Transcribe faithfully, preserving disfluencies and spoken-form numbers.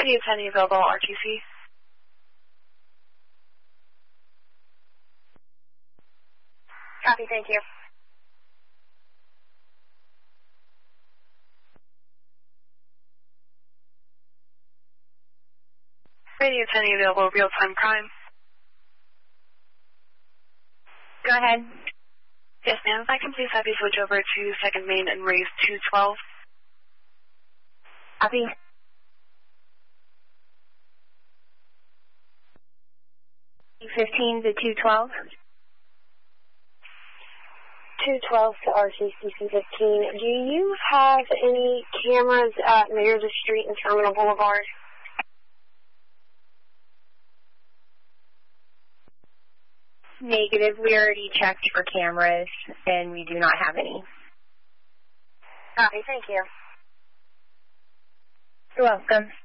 Radio ten available R T C. Copy, thank you. Radio ten available real-time crime. Go ahead. Yes, ma'am. If I can please have you switch over to second main and raise two twelve. Copy. fifteen to two twelve. two twelve to R C C C fifteen. Do you have any cameras at Meredith Street and Terminal Boulevard? Negative. We already checked for cameras, and we do not have any. Copy, thank you. You're welcome.